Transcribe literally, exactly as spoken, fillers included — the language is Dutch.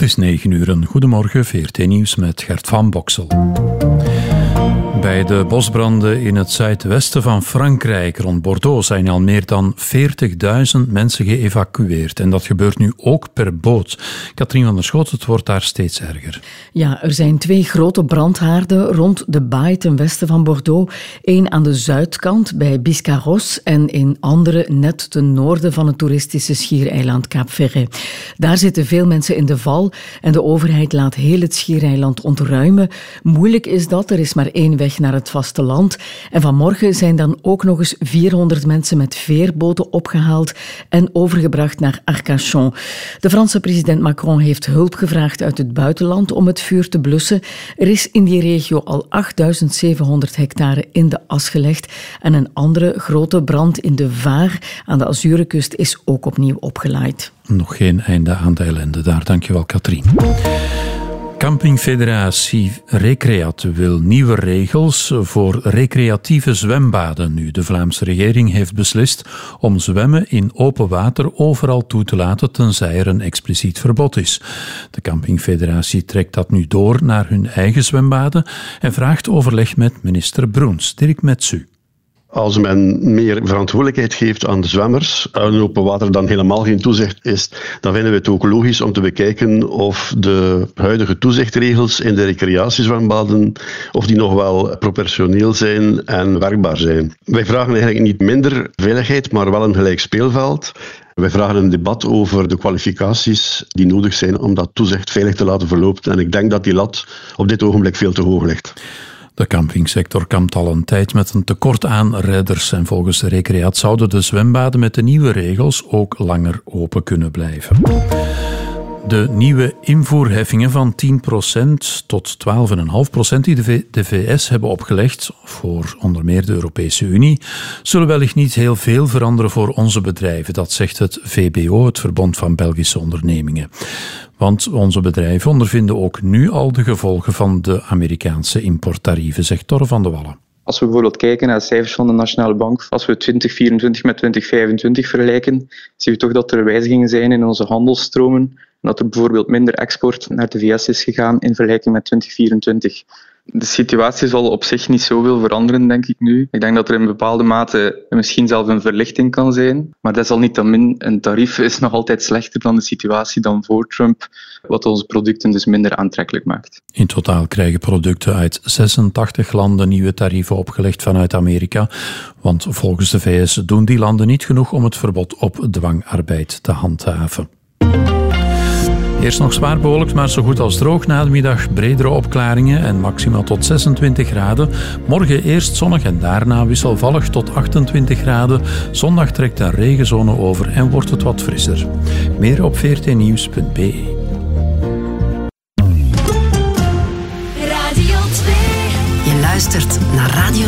is negen uur. Een goedemorgen, V R T Nieuws met Gert van Boksel. Bij de bosbranden in het zuidwesten van Frankrijk rond Bordeaux zijn al meer dan veertigduizend mensen geëvacueerd. En dat gebeurt nu ook per boot. Katrien van der Schoot, het wordt daar steeds erger. Ja, er zijn twee grote brandhaarden rond de baai ten westen van Bordeaux. Eén aan de zuidkant bij Biscarrosse en een andere net ten noorden van het toeristische schiereiland Cap Ferret. Daar zitten veel mensen in de val en de overheid laat heel het schiereiland ontruimen. Moeilijk is dat, er is maar één weg naar het vasteland. En vanmorgen zijn dan ook nog eens vierhonderd mensen met veerboten opgehaald en overgebracht naar Arcachon. De Franse president Macron heeft hulp gevraagd uit het buitenland om het vuur te blussen. Er is in die regio al achtduizend zevenhonderd hectare in de as gelegd en een andere grote brand in de Vaar aan de Azurenkust is ook opnieuw opgelaaid. Nog geen einde aan de ellende daar. Dankjewel, Katrien. Campingfederatie Recreat wil nieuwe regels voor recreatieve zwembaden nu. De Vlaamse regering heeft beslist om zwemmen in open water overal toe te laten, tenzij er een expliciet verbod is. De Campingfederatie trekt dat nu door naar hun eigen zwembaden en vraagt overleg met minister Broens. Dirk Metsu. Als men meer verantwoordelijkheid geeft aan de zwemmers, aan open water dan helemaal geen toezicht is, dan vinden we het ook logisch om te bekijken of de huidige toezichtregels in de recreatiezwembaden, of die nog wel proportioneel zijn en werkbaar zijn. Wij vragen eigenlijk niet minder veiligheid, maar wel een gelijk speelveld. Wij vragen een debat over de kwalificaties die nodig zijn om dat toezicht veilig te laten verlopen. En ik denk dat die lat op dit ogenblik veel te hoog ligt. De campingsector kampt al een tijd met een tekort aan redders en volgens de Recreat zouden de zwembaden met de nieuwe regels ook langer open kunnen blijven. De nieuwe invoerheffingen van tien procent tot twaalf komma vijf procent die de V S hebben opgelegd voor onder meer de Europese Unie, zullen wellicht niet heel veel veranderen voor onze bedrijven. Dat zegt het V B O, het Verbond van Belgische Ondernemingen. Want onze bedrijven ondervinden ook nu al de gevolgen van de Amerikaanse importtarieven, zegt Torre van de Wallen. Als we bijvoorbeeld kijken naar de cijfers van de Nationale Bank, als we twintig vierentwintig met twintig vijfentwintig vergelijken, zien we toch dat er wijzigingen zijn in onze handelsstromen en dat er bijvoorbeeld minder export naar de V S is gegaan in vergelijking met twintig vierentwintig. De situatie zal op zich niet zoveel veranderen, denk ik nu. Ik denk dat er in bepaalde mate misschien zelfs een verlichting kan zijn, maar desalniettemin, een tarief is nog altijd slechter dan de situatie dan voor Trump, wat onze producten dus minder aantrekkelijk maakt. In totaal krijgen producten uit zesentachtig landen nieuwe tarieven opgelegd vanuit Amerika, want volgens de V S doen die landen niet genoeg om het verbod op dwangarbeid te handhaven. Eerst nog zwaar bewolkt, maar zo goed als droog. Na de middag bredere opklaringen en maximaal tot zesentwintig graden. Morgen eerst zonnig en daarna wisselvallig tot achtentwintig graden. Zondag trekt een regenzone over en wordt het wat frisser. Meer op v r t nieuws punt b e. Radio twee. Je luistert naar Radio